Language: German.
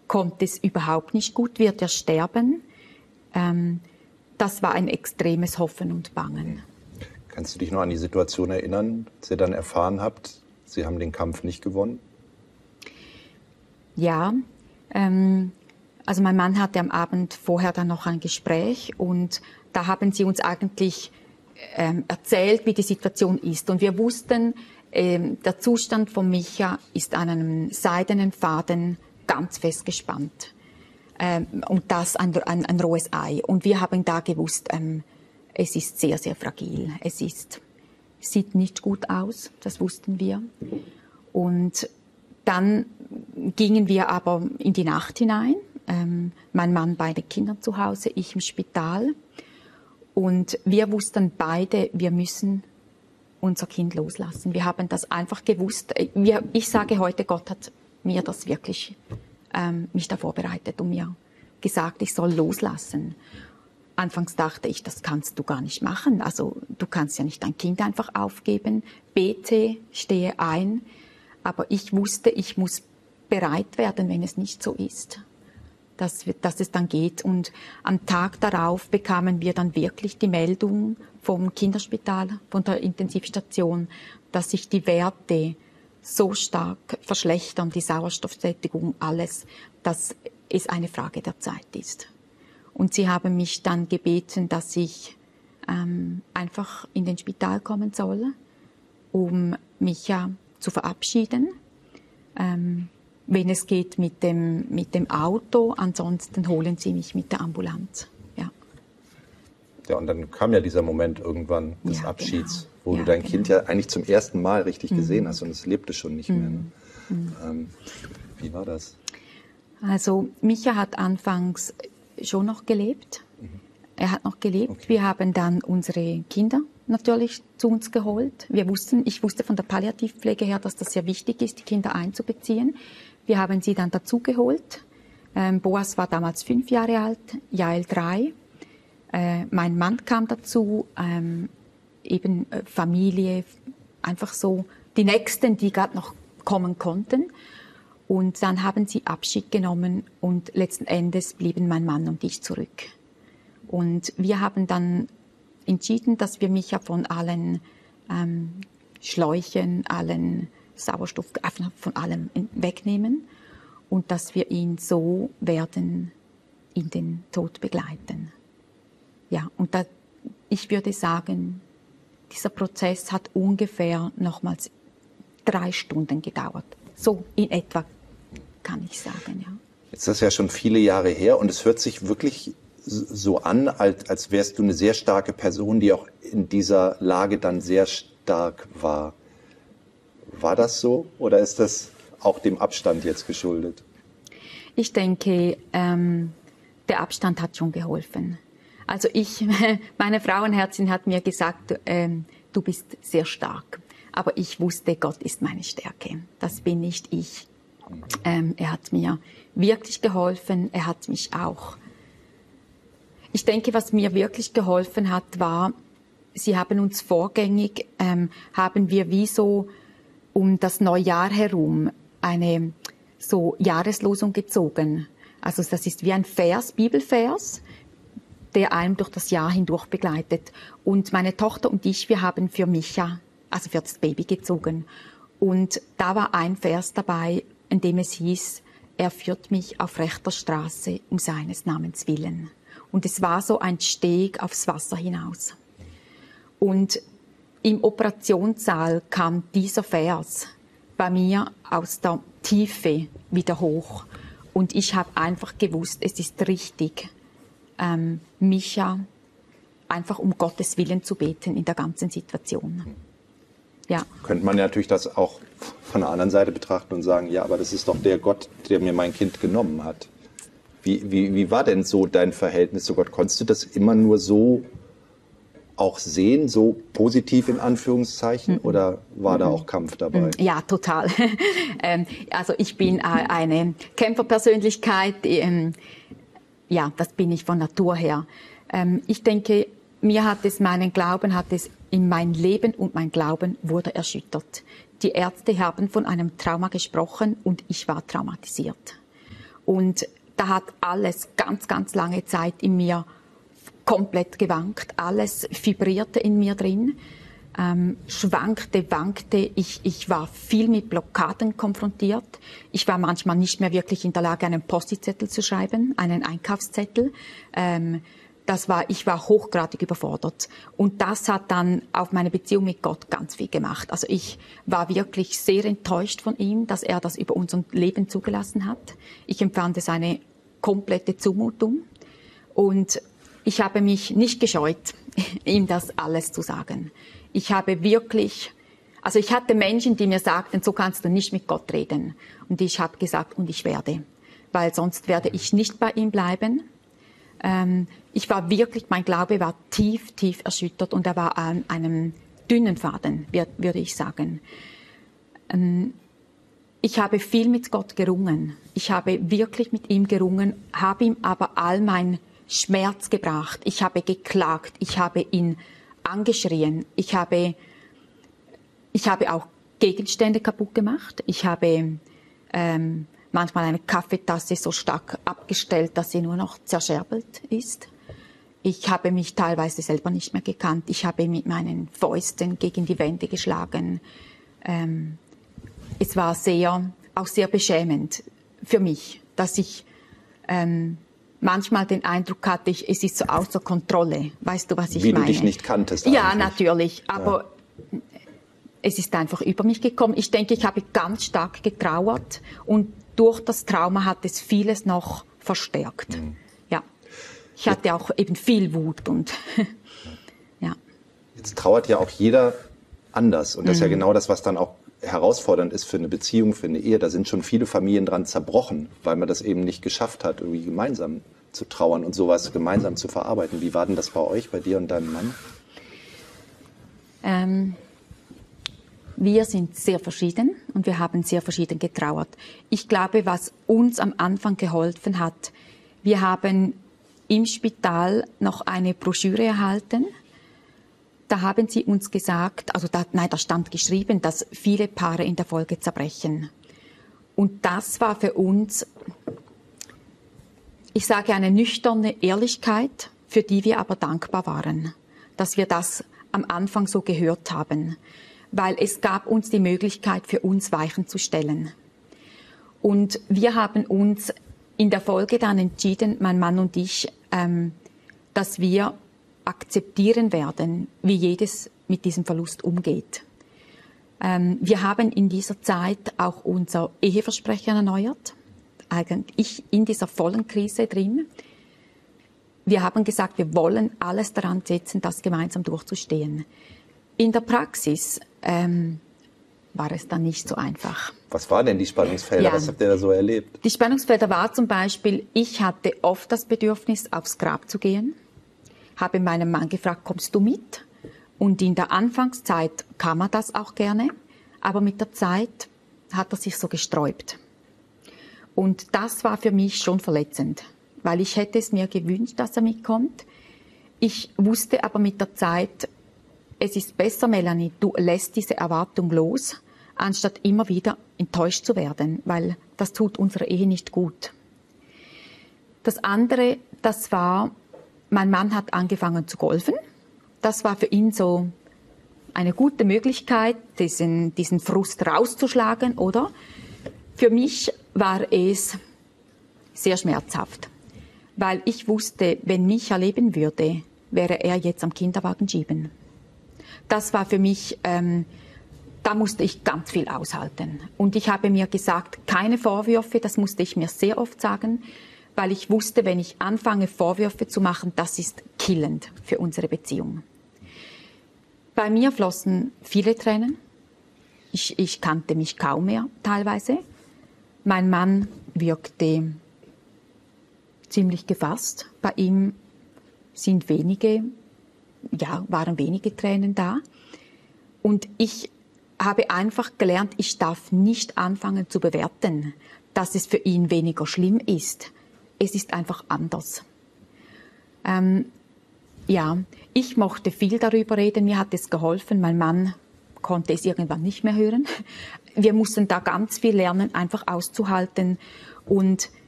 kommt es überhaupt nicht gut, wird er sterben. Das war ein extremes Hoffen und Bangen. Kannst du dich noch an die Situation erinnern, als ihr dann erfahren habt, Sie haben den Kampf nicht gewonnen? Ja, also mein Mann hatte am Abend vorher dann noch ein Gespräch und da haben sie uns eigentlich erzählt, wie die Situation ist. Und wir wussten, der Zustand von Micha ist an einem seidenen Faden ganz festgespannt. Und das ein rohes Ei. Und wir haben da gewusst, es ist sehr, sehr fragil. Sieht nicht gut aus, das wussten wir. Und dann gingen wir aber in die Nacht hinein. Mein Mann bei den Kindern zu Hause, ich im Spital. Und wir wussten beide, wir müssen unser Kind loslassen. Wir haben das einfach gewusst. Ich sage heute, Gott hat mir das wirklich mich da vorbereitet und mir gesagt, ich soll loslassen. Anfangs dachte ich, das kannst du gar nicht machen. Also du kannst ja nicht dein Kind einfach aufgeben. Bete, stehe ein. Aber ich wusste, ich muss bereit werden, wenn es nicht so ist, dass es dann geht. Und am Tag darauf bekamen wir dann wirklich die Meldung vom Kinderspital, von der Intensivstation, dass sich die Werte so stark verschlechtern, die Sauerstoffsättigung, alles, dass es eine Frage der Zeit ist. Und sie haben mich dann gebeten, dass ich einfach in den Spital kommen soll, um mich ja zu verabschieden. Wenn es geht mit dem Auto, ansonsten holen sie mich mit der Ambulanz. Ja. Ja, und dann kam ja dieser Moment irgendwann des Abschieds, genau. wo du dein Kind ja eigentlich zum ersten Mal richtig gesehen hast und es lebte schon nicht mehr. Ne? Wie war das? Also Micha hat anfangs schon noch gelebt. Er hat noch gelebt. Okay. Wir haben dann unsere Kinder natürlich zu uns geholt. Ich wusste von der Palliativpflege her, dass das sehr wichtig ist, die Kinder einzubeziehen. Wir haben sie dann dazugeholt. Boas war damals 5 Jahre alt, Jael 3. Mein Mann kam dazu, eben Familie, einfach so die Nächsten, die gerade noch kommen konnten. Und dann haben sie Abschied genommen und letzten Endes blieben mein Mann und ich zurück. Und wir haben dann entschieden, dass wir Micha von allen Schläuchen, allen Sauerstoff, von allem wegnehmen und dass wir ihn so werden in den Tod begleiten. Ja, und ich würde sagen, dieser Prozess hat ungefähr nochmals 3 Stunden gedauert. So in etwa kann ich sagen, ja. Jetzt ist das ja schon viele Jahre her und es hört sich wirklich so an, als wärst du eine sehr starke Person, die auch in dieser Lage dann sehr stark war. War das so oder ist das auch dem Abstand jetzt geschuldet? Ich denke, der Abstand hat schon geholfen. Also meine Frauenherzin hat mir gesagt, du bist sehr stark. Aber ich wusste, Gott ist meine Stärke. Das bin nicht ich. Er hat mir wirklich geholfen. Er hat mich auch. Ich denke, was mir wirklich geholfen hat, war, sie haben uns vorgängig, haben wir wie so um das Neujahr herum eine so Jahreslosung gezogen. Also das ist wie ein Vers, Bibelvers, der einem durch das Jahr hindurch begleitet. Und meine Tochter und ich, wir haben für Micha, also für das Baby gezogen. Und da war ein Vers dabei, in dem es hieß, er führt mich auf rechter Straße um seines Namens willen. Und es war so ein Steg aufs Wasser hinaus. Und im Operationssaal kam dieser Vers bei mir aus der Tiefe wieder hoch. Und ich habe einfach gewusst, es ist richtig, Micha einfach um Gottes Willen zu beten in der ganzen Situation. Ja. Könnte man ja natürlich das auch von der anderen Seite betrachten und sagen, ja, aber das ist doch der Gott, der mir mein Kind genommen hat. Wie war denn so dein Verhältnis zu Gott? Konntest du das immer nur so auch sehen, so positiv in Anführungszeichen, oder war da auch Kampf dabei? Ja, total. Also ich bin eine Kämpferpersönlichkeit. Ja, das bin ich von Natur her. Ich denke, meinen Glauben hat es in mein Leben und mein Glauben wurde erschüttert. Die Ärzte haben von einem Trauma gesprochen und ich war traumatisiert. Und da hat alles ganz, ganz lange Zeit in mir komplett gewankt. Alles vibrierte in mir drin, schwankte, wankte. Ich war viel mit Blockaden konfrontiert. Ich war manchmal nicht mehr wirklich in der Lage, einen Post-it-Zettel zu schreiben, einen Einkaufszettel. Ich war hochgradig überfordert. Und das hat dann auf meine Beziehung mit Gott ganz viel gemacht. Also ich war wirklich sehr enttäuscht von ihm, dass er das über unser Leben zugelassen hat. Ich empfand es eine komplette Zumutung. Und ich habe mich nicht gescheut, ihm das alles zu sagen. Ich habe wirklich, also ich hatte Menschen, die mir sagten, so kannst du nicht mit Gott reden. Und ich habe gesagt, und ich werde. Weil sonst werde ich nicht bei ihm bleiben. Ich war wirklich, mein Glaube war tief, tief erschüttert und er war an einem dünnen Faden, würde ich sagen. Ich habe viel mit Gott gerungen. Ich habe wirklich mit ihm gerungen, habe ihm aber all mein Schmerz gebracht. Ich habe geklagt. Ich habe ihn angeschrien. Ich habe auch Gegenstände kaputt gemacht. Ich habe manchmal eine Kaffeetasse so stark abgestellt, dass sie nur noch zerscherbelt ist. Ich habe mich teilweise selber nicht mehr gekannt. Ich habe mit meinen Fäusten gegen die Wände geschlagen. Es war auch sehr beschämend für mich, dass ich manchmal den Eindruck hatte, es ist so außer Kontrolle. Weißt du, was ich meine? Wie du dich nicht kanntest. Ja, natürlich. Aber es ist einfach über mich gekommen. Ich denke, ich habe ganz stark getrauert und durch das Trauma hat es vieles noch verstärkt. Mhm. Ja. Ich hatte auch eben viel Wut und ja. Jetzt trauert ja auch jeder anders und das ist ja genau das, was dann auch herausfordernd ist für eine Beziehung, für eine Ehe. Da sind schon viele Familien dran zerbrochen, weil man das eben nicht geschafft hat, irgendwie gemeinsam zu trauern und sowas gemeinsam zu verarbeiten. Wie war denn das bei euch, bei dir und deinem Mann? Wir sind sehr verschieden und wir haben sehr verschieden getrauert. Ich glaube, was uns am Anfang geholfen hat, wir haben im Spital noch eine Broschüre erhalten. Da haben sie uns gesagt, da stand geschrieben, dass viele Paare in der Folge zerbrechen. Und das war für uns, ich sage, eine nüchterne Ehrlichkeit, für die wir aber dankbar waren, dass wir das am Anfang so gehört haben. Weil es gab uns die Möglichkeit, für uns Weichen zu stellen. Und wir haben uns in der Folge dann entschieden, mein Mann und ich, dass wir akzeptieren werden, wie jedes mit diesem Verlust umgeht. Wir haben in dieser Zeit auch unser Eheversprechen erneuert, eigentlich in dieser vollen Krise drin. Wir haben gesagt, wir wollen alles daran setzen, das gemeinsam durchzustehen. In der Praxis war es dann nicht so einfach. Was waren denn die Spannungsfelder? Ja. Was habt ihr da so erlebt? Die Spannungsfelder war zum Beispiel, ich hatte oft das Bedürfnis, aufs Grab zu gehen, habe meinen Mann gefragt, kommst du mit? Und in der Anfangszeit kam er das auch gerne, aber mit der Zeit hat er sich so gesträubt. Und das war für mich schon verletzend, weil ich hätte es mir gewünscht, dass er mitkommt. Ich wusste aber mit der Zeit, es ist besser, Melanie, du lässt diese Erwartung los, anstatt immer wieder enttäuscht zu werden, weil das tut unserer Ehe nicht gut. Das andere, das war, mein Mann hat angefangen zu golfen. Das war für ihn so eine gute Möglichkeit, diesen Frust rauszuschlagen, oder? Für mich war es sehr schmerzhaft, weil ich wusste, wenn Micha leben würde, wäre er jetzt am Kinderwagen schieben. Das war für mich, da musste ich ganz viel aushalten. Und ich habe mir gesagt, keine Vorwürfe, das musste ich mir sehr oft sagen, weil ich wusste, wenn ich anfange, Vorwürfe zu machen, das ist killend für unsere Beziehung. Bei mir flossen viele Tränen. Ich kannte mich kaum mehr, teilweise. Mein Mann wirkte ziemlich gefasst. Bei ihm waren wenige Tränen da. Und ich habe einfach gelernt, ich darf nicht anfangen zu bewerten, dass es für ihn weniger schlimm ist. Es ist einfach anders. Ich mochte viel darüber reden, mir hat es geholfen. Mein Mann konnte es irgendwann nicht mehr hören. Wir mussten da ganz viel lernen, einfach auszuhalten. Und